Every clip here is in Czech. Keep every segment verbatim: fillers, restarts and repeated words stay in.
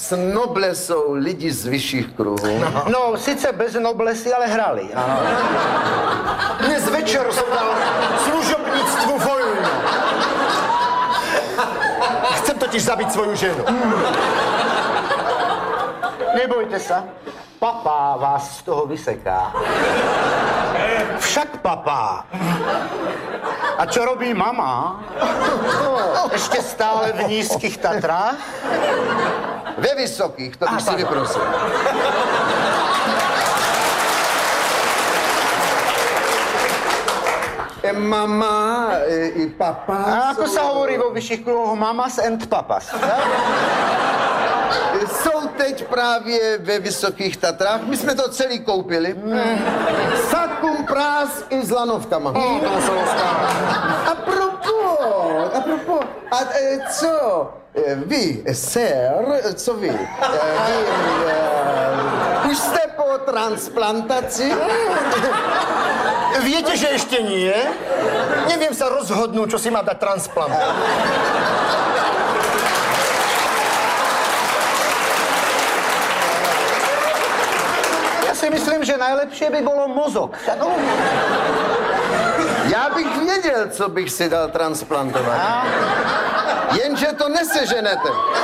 nás noblesou lidi z vyšších kruhů. No, no sice bez noblesy, ale hrali. Ano. Dnes večer som dal služobníctvu vojnu. Chcem totiž zabiť svoju ženu. Nebojte sa, papá vás z toho vyseká. Však papá. A čo robí mama? Ešte stále v nízkych Tatrách? Ve vysokých, to bych si vyprosil. E mama e, i papa... A ako sa hovorí vo vyšších kruhoch? Mamas and papas. Jsou teď právě ve Vysokých Tatrách. My jsme to celý koupili. Mm. Sakum prás i s lanovkama. Mm, to se a propos, a propos, a e, co e, vy, sér, co vy? E, vy e, už jste po transplantaci? Viete, že ešte nie? Neviem sa rozhodnúť, čo si má dať transplant. Ja si myslím, že najlepšie by bolo mozog. Já bych věděl, co bych si dal transplantovat. A? Jenže to neseženete.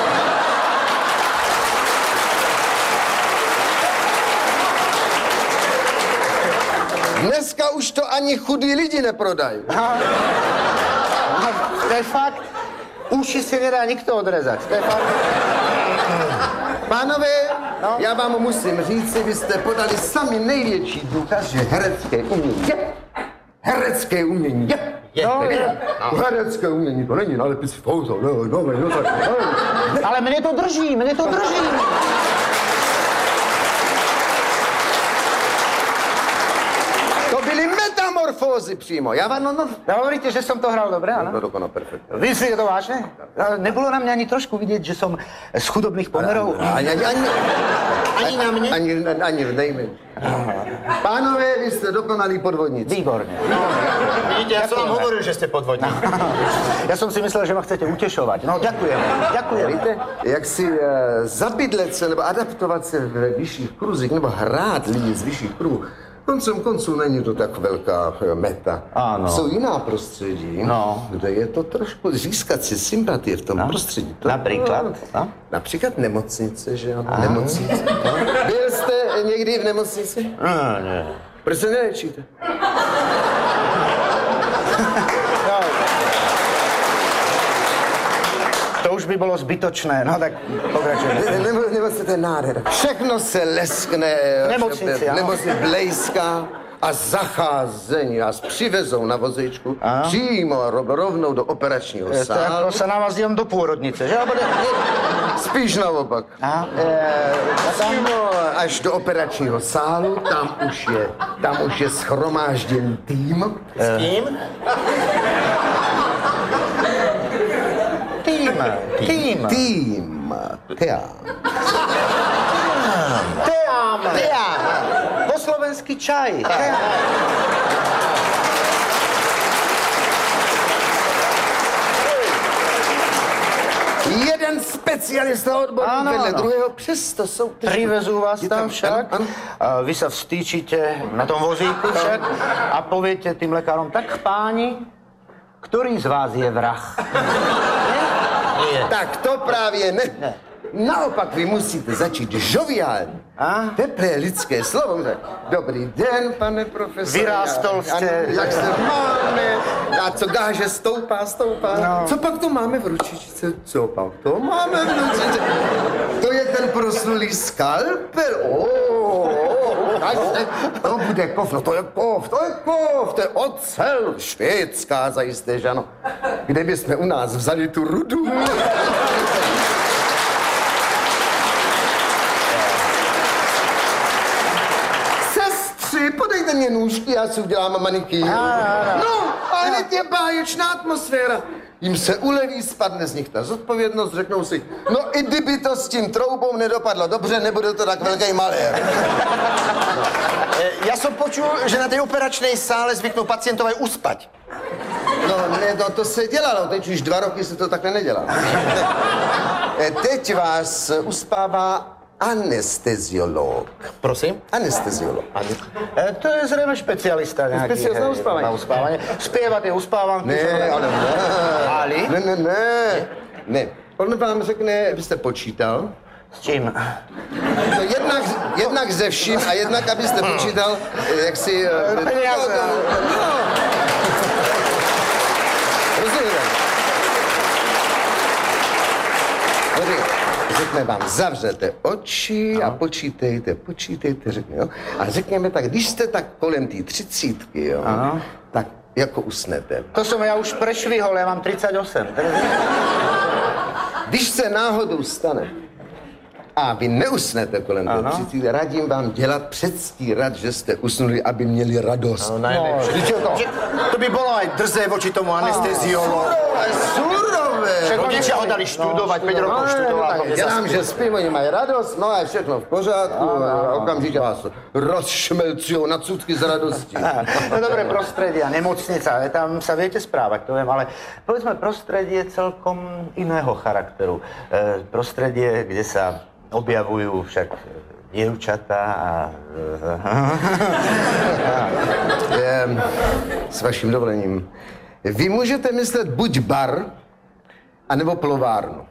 Dneska už to ani chudí lidi neprodají. A? To je fakt. Uši si nedá nikto odrezať. To je fakt. Pánové, no? Já vám musím říct, vy jste podali sami největší důkaz, že herecké umění je. Herecké umění je. Je. No, je. No. Herecké umění, to není nálepis foto, no, no, no, tak. Ale mne to drží, mne to drží. To byly metamorfózy přímo. Já vám, no, no. Hovoríte, že som to hral dobre, áno? To dokonal perfektně. Vy si je to vážne? Nebolo na mňa ani trošku vidieť, že som z chudobných pomerov? Ani, ani, ani, Ani na mne? Ani, ani v nejmenší. Pánové, vy jste dokonalí podvodníci. Výborne. Vidíte, ja som vám hovoril, že ste podvodník. Ja som si myslel, že ma chcete utešovať. No, ďakujem. Ďakujem. Víte, jak si uh, zabydlet se nebo adaptovat se ve vyšších kruzích nebo hrát lidi z vyšších kruhů, koncem konců není to tak velká meta. Ano. Jsou jiná prostředí, no. kde je to trošku získat si sympatie v tom no. prostředí. To, například? No. Například nemocnice, že ano? Nemocnice. No. Byl jste někdy v nemocnici? No, ne. Proč se neléčíte? No. To už by bylo zbytočné, no tak pokračujeme. Ne, ne, nemocnice, to je nádhera. Všechno se leskne, nemocnici, nemocnice blejská a zacházení nás přivezou na vozejčku a? přímo rovnou do operačního je, sálu. To jako se na vás dívám do půrodnice, že? Spíš naopak. A? E, přímo až do operačního sálu, tam už je, tam už je schromážděn tým. S kým? Tým. Tým. Tým. Teám. Teám. Teám. Po slovensky čaj. Teám. Jeden specialista odborník vedle druhého, přesto jsou... Privezú vás tam, tam však, ano, ano. A vy sa vstýčite na tom vozíku však a poviete tým lekárom, tak páni, ktorý z vás je vrah? Nie? Tak to právě ne. ne. Naopak vy musíte začít žoviálně. A? Teplé lidské slovo. Dobrý den, pane profesor. Vyrástol jste. Jak se máme? A co gáže stoupá, stoupá. No. Co pak to máme v ručičce? Co pak to máme v ručičce? To je ten proslulý skalpel. Oh, oh, oh, to bude kov, no to je kov, to je kov, to je ocel. Švédská zajisté, že ano. Kde bychom u nás vzali tu rudu? Podejte mě nůžky, já si udělám manikýr. No, ale hned je báječná atmosféra. Jim se uleví, spadne z nich ta zodpovědnost, řeknou si, no i kdyby to s tím troubou nedopadlo dobře, nebude to tak velký malér. No. Ja som počul, že na tej operačnej sále zvyknú pacientov aj uspať. No, ne, no to se dělalo, teď už dva roky se to takhle nedělá. E, teď vás uspává anesteziolog. Prosím? Anesteziolog. E, to je zřejmě specialista nějaký. Specialista na hej, uspávání. Na uspávání. Zpěvat je uspávanky. Ne, ale ne. Ali? Ne, ne, ne. Ne. On vám řekne, abyste počítal. S čím? No, jednak, jednak ze vším a jednak, abyste počítal, jak si... eh, Peníze. No, no. Rozumíte? Tady řekne vám, zavřete oči a počítejte, počítejte, řekne, jo. A řekněme tak, když jste tak kolem té třicítky, jo, Ano. tak jako usnete. To jsem já už prešvihol, já mám třicet osm. Když se náhodou stane a vy neusnete kolem té Ano. třicítky, radím vám dělat předstírat, že jste usnuli, aby měli radost. No, najlepšie. Vždyť je to. To by bolo aj drzé voči tomu anesteziologu. Ale surové! Však rodičia ho dali študovať, päť rokov študoval. tak dělám, že spím, oni mají radost, no a je všechno v pořádku, a okamžitě vás rozšmelcují na cutky z radosti. No dobré, prostredie a nemocnica, ale tam sa viete správať, to viem, ale povedzme, prostredie je celkom iného charakteru. E, prostredie, kde sa objavujú však dievčatá a... Ehm, s vaším dovolením. Vy můžete myslet buď bar, anebo plovárnu.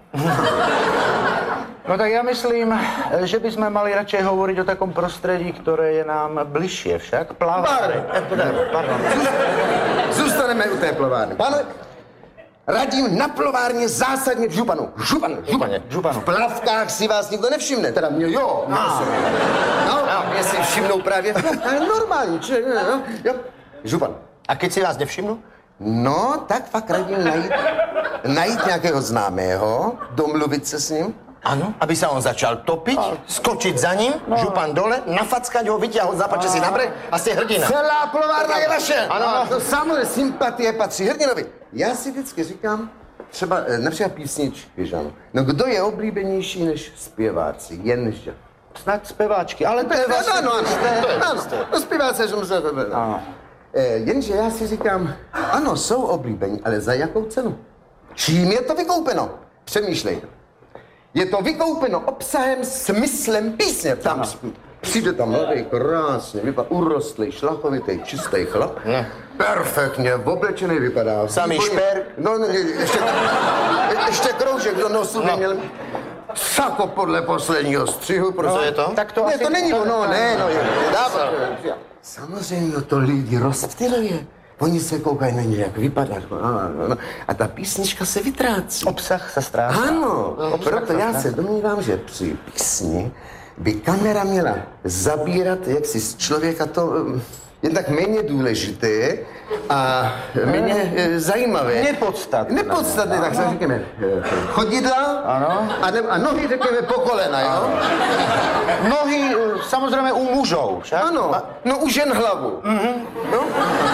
No tak ja myslím, že by sme mali radšej hovoriť o takom prostredí, ktoré je nám bližšie však. Plavárne. Pardon. Zůstaneme u té plovárny. Pane, radím na plovárně zásadně v županu. Županu, županě. Županu. V plavkách si vás nikdo nevšimne. Teda mě, jo. No, no, mě si všimnou právě v plavkách. Normální, či, no, jo. Župan. A keď si vás nevšimnú? No, tak fakt radím najít, najít nějakého známého, domluvit se s ním. Áno. Aby sa on začal topiť, skočiť za ním, župan dole, nafackať ho, vyťahol, zapače si na breh a ste hrdina. Celá plovárna je vaše. Ano, ano. To samozřejmě sympatie patří hrdinovi. Já si vždycky říkám, třeba eh, například písničky, že ano. No kdo je oblíbenější než zpěváci? Jenže. Snad speváčky, ale to je No, vlastně... no, no, to je ano, no zpěváci, že musí to být. Ano. Eh, jenže já si říkám, ano, jsou oblíbení, ale za jakou cenu? Čím je to vykoupeno? Přemýšlejte. Je to vykoupeno obsahem, smyslem písně. Tam přijde tam mladý, krásně, vypadá urostlý, šlachovitý, čistý chlap. Ne. Perfektně, oblečený vypadá. Samý Výborně. šper. No, ne, ještě, ještě kroužek do nosu by No. měl. Sako podle posledního střihu, prostě. Co je to? Tak to Ne, asi... to není ono, ne, no je. Dává. Samozřejmě to lidi rozptyluje. Oni se koukají na něj, jak vypadá. No, no, no. A ta písnička se vytrácí. Obsah se ztrácí. Ano, proto já se domnívám, že při písni by kamera měla zabírat jaksi z člověka to um, jednak méně důležité a méně eh, zajímavé. Nepodstatné. Nepodstatné, tak se řekněme eh, chodidla Ano. a, ne, a nohy řekněme po kolena, jo? Nohy, eh, samozřejmě u mužov, však? Ano, no u žen hlavu. Mm-hmm. No?